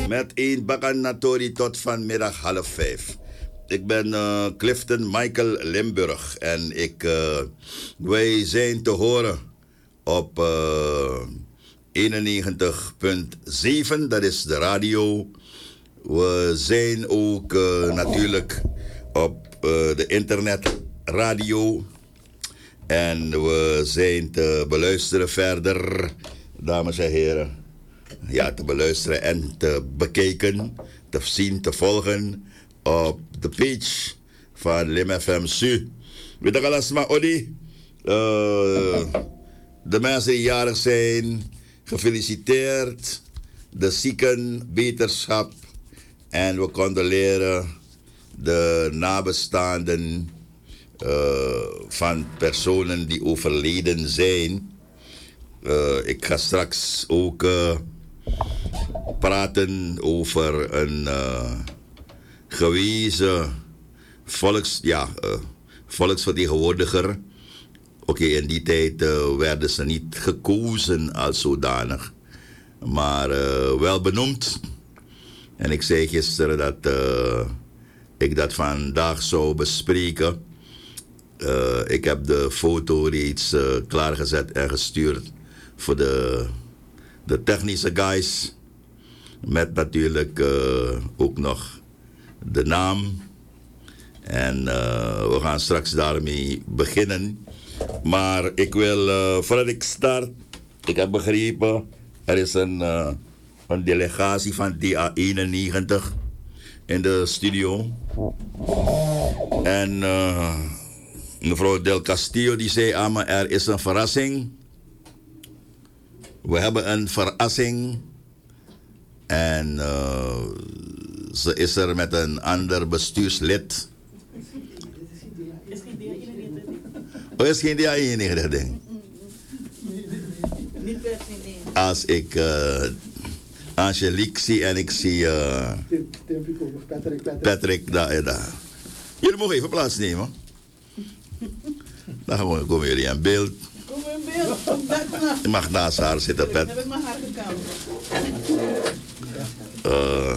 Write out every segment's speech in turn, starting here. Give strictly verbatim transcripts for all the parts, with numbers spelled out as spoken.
Met één Bakanatori tot vanmiddag half vijf. Ik ben uh, Clifton Michael Limburg en ik, uh, wij zijn te horen op uh, eenennegentig komma zeven, dat is de radio. We zijn ook uh, natuurlijk op uh, de internetradio. En we zijn te beluisteren verder, dames en heren. Ja, te beluisteren en te bekijken, te zien, te volgen op de page van Lim F M Su. Weet je alles maar, Odi? Uh, de mensen die jarig zijn, gefeliciteerd. De zieken, beterschap. En we condoleren de nabestaanden uh, van personen die overleden zijn. Uh, ik ga straks ook uh, praten over een uh, gewezen volks, ja, uh, volksvertegenwoordiger. Oké, okay, in die tijd uh, werden ze niet gekozen als zodanig, maar uh, wel benoemd. En ik zei gisteren dat uh, ik dat vandaag zou bespreken. Uh, ik heb de foto reeds uh, klaargezet en gestuurd voor de, de technische guys. Met natuurlijk uh, ook nog de naam. En uh, we gaan straks daarmee beginnen. Maar ik wil, uh, voordat ik start, ik heb begrepen, er is een, uh, een delegatie van D A eenennegentig in de studio. En uh, mevrouw Del Castillo die zei aan me, er is een verrassing. We hebben een verrassing. En uh, ze is er met een ander bestuurslid. Oh, is geen D A eenennegentig ding? Als ik uh, Angelique zie en ik zie uh, Patrick daar. Da. Jullie mogen even plaatsnemen. Dan gaan we, komen jullie in beeld. Kom in beeld. Je mag naast haar zitten, Pat. Heb ik mijn haar gekamd. Uh,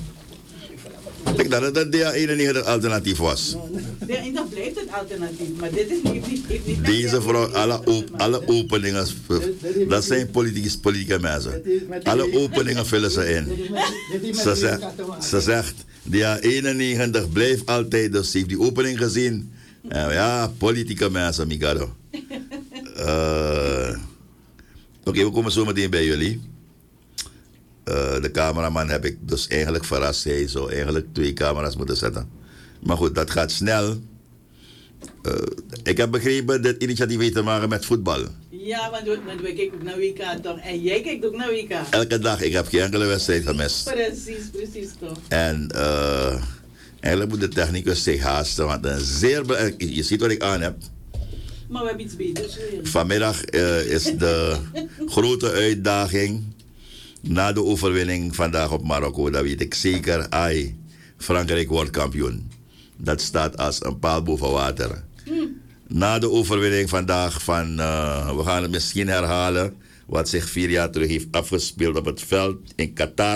ik dacht dat het D A eenennegentig alternatief was. D A eenennegentig blijft het alternatief, maar dit is niet... niet, niet Deze vrouw, alle, op, alle openingen, dat zijn politieke, politieke mensen. Alle openingen vullen ze in. Ze zegt, ze zegt D A eenennegentig blijft altijd, dus ze heeft die opening gezien. En ja, politieke mensen, Mikado. Uh, Oké, okay, we komen zo meteen bij jullie. Uh, de cameraman heb ik dus eigenlijk verrast. Hij zou eigenlijk twee camera's moeten zetten. Maar goed, dat gaat snel. Uh, ik heb begrepen dat initiatief heeft te maken met voetbal. Ja, want we, want we kijken ook naar W K toch? En jij kijkt ook naar W K. Elke dag, ik heb geen enkele wedstrijd gemist. Precies, precies toch. En uh, eigenlijk moet de technicus zich haasten, want een zeer belangrijk... Je ziet wat ik aan heb. Maar we hebben iets beters weer. Vanmiddag uh, is de grote uitdaging. Na de overwinning vandaag op Marokko, dat weet ik zeker. Ai, Frankrijk wordt kampioen. Dat staat als een paal boven water. Mm. Na de overwinning vandaag van... Uh, we gaan het misschien herhalen... wat zich vier jaar terug heeft afgespeeld op het veld in Qatar.